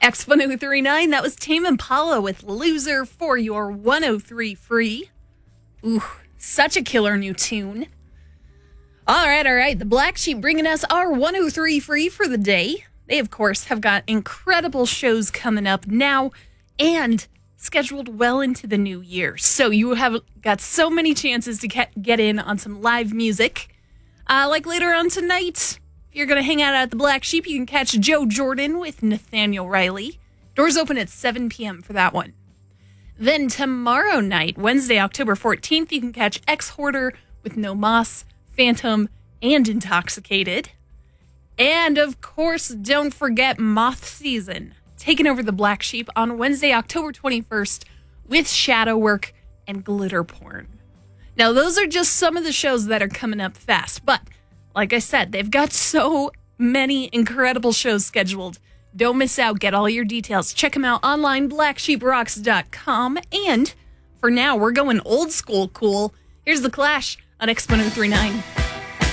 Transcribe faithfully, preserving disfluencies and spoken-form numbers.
X one oh three point nine, that was Tame Impala with Loser for your one oh three Free. Ooh, such a killer new tune. All right, all right. The Black Sheep bringing us our one oh three Free for the day. They, of course, have got incredible shows coming up now and scheduled well into the new year. So you have got so many chances to get in on some live music. Uh, like later on tonight, if you're going to hang out at the Black Sheep, you can catch Joe Jordan with Nathaniel Riley. Doors open at seven p.m. for that one. Then tomorrow night, Wednesday, October fourteenth, you can catch X-Hoarder with No Moss, Phantom, and Intoxicated. And, of course, don't forget Moth Season, taking over the Black Sheep on Wednesday, October twenty-first, with Shadow Work and Glitter Porn. Now, those are just some of the shows that are coming up fast, but, like I said, they've got so many incredible shows scheduled. Don't miss out. Get all your details. Check them out online, black sheep rocks dot com. And, for now, we're going old school cool. Here's The Clash on X one oh three point nine.